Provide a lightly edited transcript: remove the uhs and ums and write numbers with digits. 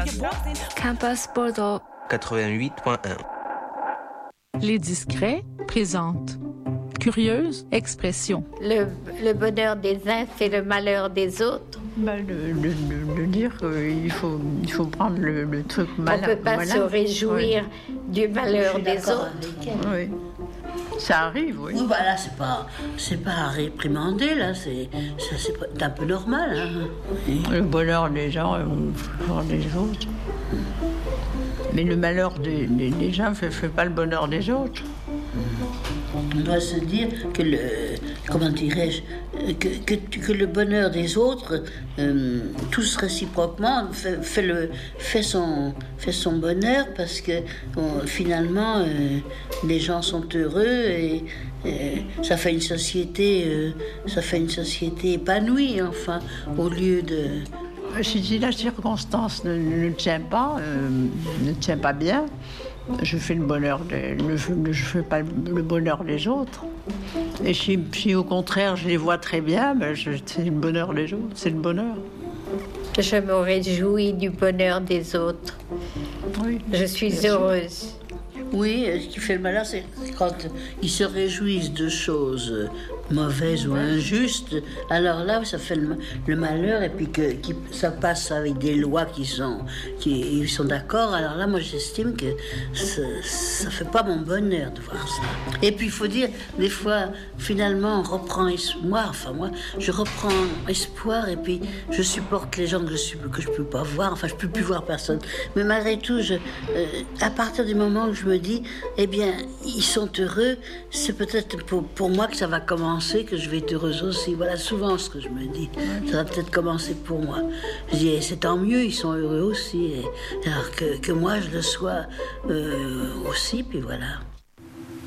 Campus Bordeaux 88.1. Les Discrets présentent Curieuse expression. Le bonheur des uns, c'est le malheur des autres. De dire qu'il faut prendre le truc malin. On ne peut pas se réjouir du malheur des autres. Oui. Ça arrive, oui. Oui, voilà, c'est pas à réprimander, là, c'est un peu normal. Hein. Oui. Le bonheur des gens, le bonheur des autres. Mais le malheur des gens ne fait pas le bonheur des autres. On doit se dire que comment dirais-je, que le bonheur des autres, tous réciproquement, fait son bonheur parce que finalement les gens sont heureux et ça fait une société épanouie, enfin, au lieu de... Si la circonstance ne tient pas bien, je fais je fais pas le bonheur des autres. Et si au contraire je les vois très bien, c'est le bonheur des autres, c'est le bonheur. Je me réjouis du bonheur des autres. Oui, je suis heureuse. Oui, ce qui fait le malheur, c'est quand ils se réjouissent de choses mauvaises ou injustes. Alors là, ça fait le malheur, et puis que ça passe avec des lois qui sont d'accord. Alors là, moi, j'estime que ça fait pas mon bonheur de voir ça. Et puis, il faut dire, des fois, finalement, on reprend espoir. Enfin, moi, je reprends espoir, et puis je supporte les gens que je peux pas voir. Enfin, je peux plus voir personne. Mais malgré tout, à partir du moment où je me dis, eh bien, ils sont heureux, c'est peut-être pour moi que ça va commencer, que je vais être heureuse aussi. Voilà souvent ce que je me dis. Ça va peut-être commencer pour moi. Je dis, c'est tant mieux, ils sont heureux aussi. Alors que moi, je le sois aussi, puis voilà.